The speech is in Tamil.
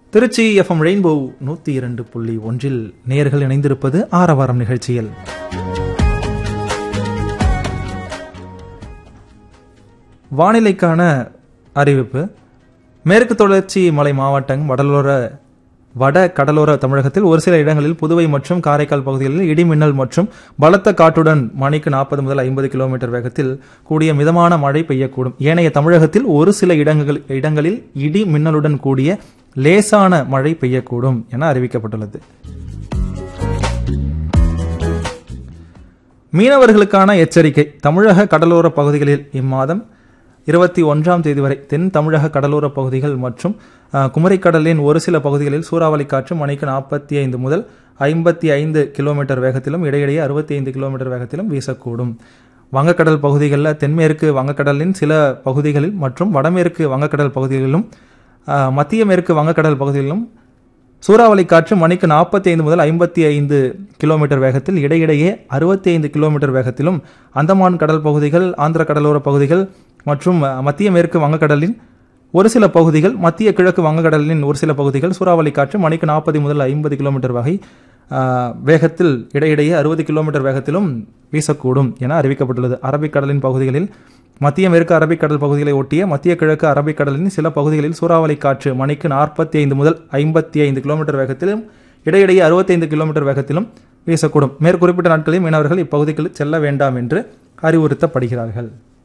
திருச்சி எஃப்எம் ரெயின்போ 102.1 நேயர்கள் இணைந்திருப்பது ஆரவாரம் நிகழ்ச்சியில். வானிலைக்கான அறிவிப்பு. மேற்கு தொடர்ச்சி மலை மாவட்டம் வட கடலோர தமிழகத்தில் ஒரு சில இடங்களில் புதுவை மற்றும் காரைக்கால் பகுதிகளில் இடி மின்னல் மற்றும் பலத்த காற்றுடன் மணிக்கு 40 முதல் 50 கிலோமீட்டர் வேகத்தில் கூடிய மிதமான மழை பெய்யக்கூடும். ஏனைய தமிழகத்தில் ஒரு சில இடங்களில் இடி மின்னலுடன் கூடிய லேசான மழை பெய்யக்கூடும் என அறிவிக்கப்பட்டுள்ளது. மீனவர்களுக்கான எச்சரிக்கை. தமிழக கடலோர பகுதிகளில் இம்மாதம் 21ஆம் தேதி வரை தென் தமிழக கடலோர பகுதிகள் மற்றும் குமரிக்கடலின் ஒரு சில பகுதிகளில் சூறாவளி காற்று மணிக்கு 45 முதல் 55 கிலோமீட்டர் வேகத்திலும் இடையிடையே 65 கிலோமீட்டர் வேகத்திலும் வீசக்கூடும். வங்கக்கடல் பகுதிகளில் தென்மேற்கு வங்கக்கடலின் சில பகுதிகளில் மற்றும் வடமேற்கு வங்கக்கடல் பகுதிகளிலும் மத்திய மேற்கு வங்கக்கடல் பகுதிகளிலும் சூறாவளி காற்று மணிக்கு 45 முதல் 55 கிலோமீட்டர் வேகத்தில் இடையிடையே 65 கிலோமீட்டர் வேகத்திலும் அந்தமான் கடல் பகுதிகள், ஆந்திர கடலோர பகுதிகள் மற்றும் மத்திய மேற்கு வங்கக்கடலின் ஒரு சில பகுதிகள், மத்திய கிழக்கு வங்கக்கடலின் ஒரு சில பகுதிகள் சூறாவளி காற்று மணிக்கு 40 முதல் 50 கிலோமீட்டர் வேகத்தில் இடையிடையே 60 கிலோமீட்டர் வேகத்திலும் வீசக்கூடும் என அறிவிக்கப்பட்டுள்ளது. அரபிக்கடலின் பகுதிகளில் மத்திய மேற்கு அரபிக்கடல் பகுதிகளை ஒட்டிய மத்திய கிழக்கு அரபிக்கடலின் சில பகுதிகளில் சூறாவளி காற்று மணிக்கு 45 முதல் 55 கிலோமீட்டர் வேகத்திலும் இடையிடையே 65 கிலோமீட்டர் வேகத்திலும் வீசக்கூடும். மேற்குறிப்பிட்ட நாட்களில் மீனவர்கள் இப்பகுதிகளில் செல்ல வேண்டாம் என்று அறிவுறுத்தப்படுகிறார்கள்.